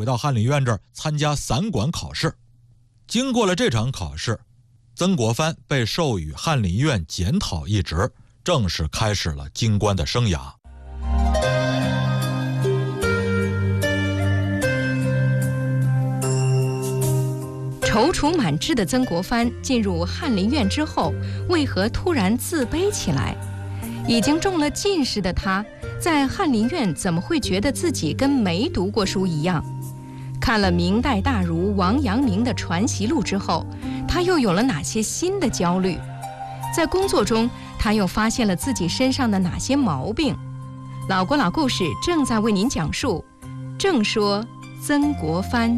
回到翰林院这儿参加散馆考试。经过了这场考试，曾国藩被授予翰林院检讨一职，正式开始了京官的生涯。 踌躇满志的曾国藩进入翰林院之后，为何突然自卑起来？已经中了进士的他，在翰林院怎么会觉得自己跟没读过书一样？看了明代大儒王阳明的《传习录》之后，他又有了哪些新的焦虑？在工作中，他又发现了自己身上的哪些毛病？老郭老故事正在为您讲述，正说曾国藩。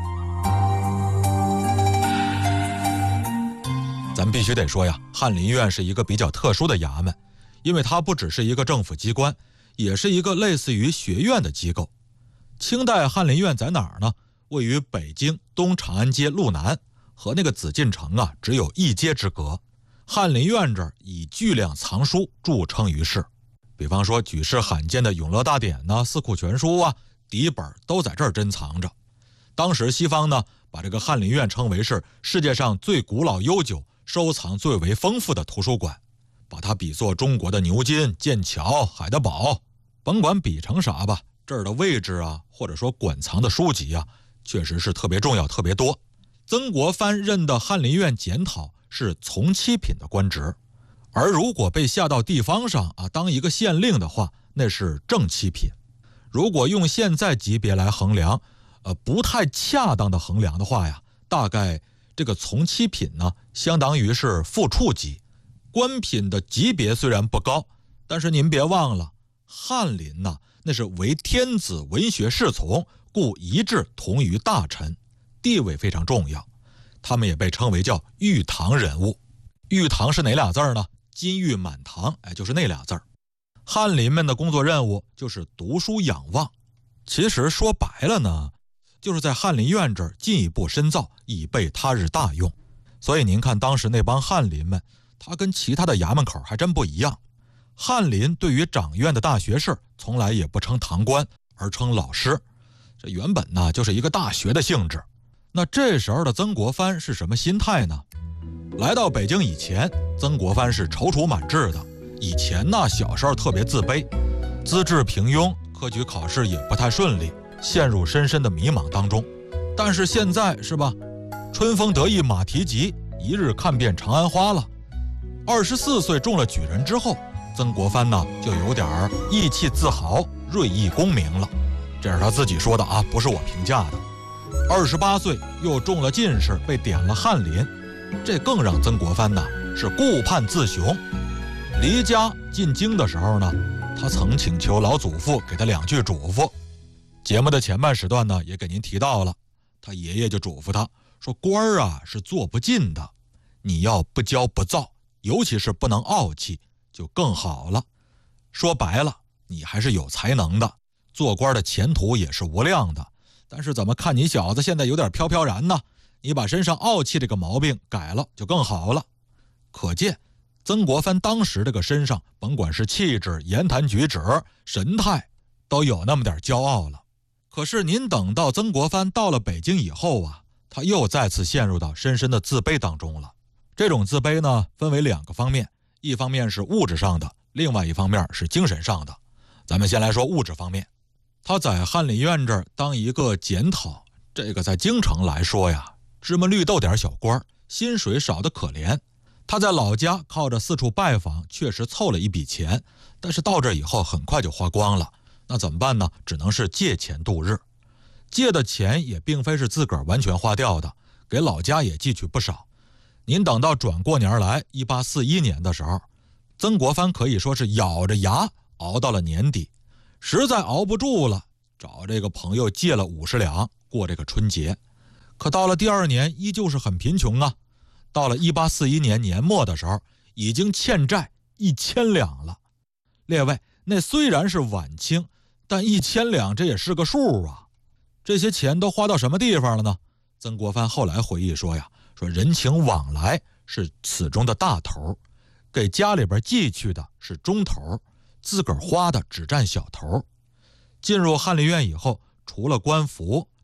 咱必须得说呀，翰林院是一个比较特殊的衙门，因为它不只是一个政府机关，也是一个类似于学院的机构。清代翰林院在哪儿呢？位于北京东长安街路南，和那个紫禁城啊只有一街之隔。翰林院这儿以巨量藏书著称于世，比方说举世罕见的《永乐大典》呐、《四库全书》啊，底本都在这儿珍藏着。当时西方呢，把这个翰林院称为是世界上最古老悠久、收藏最为丰富的图书馆，把它比作中国的牛津、剑桥、海德堡，甭管比成啥吧，这儿的位置啊，或者说馆藏的书籍啊，确实是特别重要、特别多。曾国藩任的翰林院检讨是从七品的官职，而如果被下到地方上啊，当一个县令的话，那是正七品。如果用现在级别来衡量，不太恰当的衡量的话呀，大概这个从七品呢，相当于是副处级。官品的级别虽然不高，但是您别忘了，翰林呢，那是为天子文学侍从，故一致同于大臣，地位非常重要。他们也被称为叫玉堂人物。玉堂是哪俩字呢？金玉满堂，就是那俩字。翰林们的工作任务就是读书养望，其实说白了呢，就是在翰林院这儿进一步深造，以备他日大用。所以您看当时那帮翰林们，他跟其他的衙门口还真不一样。翰林对于掌院的大学士从来也不称堂官，而称老师，这原本呢就是一个大学的性质。那这时候的曾国藩是什么心态呢？来到北京以前，曾国藩是踌躇满志的。以前呢，小时候特别自卑，资质平庸，科举考试也不太顺利，陷入深深的迷茫当中。但是现在是吧，春风得意马蹄疾，一日看遍长安花了。24岁中了举人之后，曾国藩呢就有点义气自豪，锐意功名了。这是他自己说的啊，不是我评价的。28岁又中了进士，被点了翰林，这更让曾国藩呢是顾盼自雄。离家进京的时候呢，他曾请求老祖父给他2句嘱咐。节目的前半时段呢也给您提到了，他爷爷就嘱咐他说，官啊是做不尽的，你要不骄不躁，尤其是不能傲气，就更好了。说白了，你还是有才能的，做官的前途也是无量的，但是怎么看你小子现在有点飘飘然呢？你把身上傲气这个毛病改了就更好了。可见曾国藩当时这个身上，甭管是气质、言谈举止、神态，都有那么点骄傲了。可是您等到曾国藩到了北京以后啊，他又再次陷入到深深的自卑当中了。这种自卑呢，分为2个方面，一方面是物质上的，另外一方面是精神上的。咱们先来说物质方面，他在翰林院这儿当一个检讨，这个在京城来说呀，芝麻绿豆点小官，薪水少得可怜。他在老家靠着四处拜访，确实凑了一笔钱，但是到这以后很快就花光了。那怎么办呢？只能是借钱度日。借的钱也并非是自个儿完全花掉的，给老家也寄去不少。您等到转过年来1841年的时候，曾国藩可以说是咬着牙熬到了年底，实在熬不住了，找这个朋友借了50两过这个春节。可到了第2年依旧是很贫穷啊。到了1841年年末的时候，已经欠债1000两了。列位，那虽然是晚清，但1000两这也是个数啊。这些钱都花到什么地方了呢？曾国藩后来回忆说呀，说人情往来是此中的大头，给家里边寄去的是中头，自个儿花的只占小头。进入翰林院以后，除了官服，